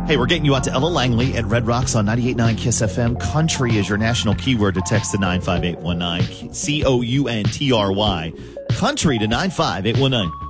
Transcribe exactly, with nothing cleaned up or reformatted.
Hey, we're getting you out to Ella Langley at Red Rocks on ninety-eight point nine KISS F M. Country is your national keyword to text to nine five eight one nine. C O U N T R Y. Country to nine five eight one nine.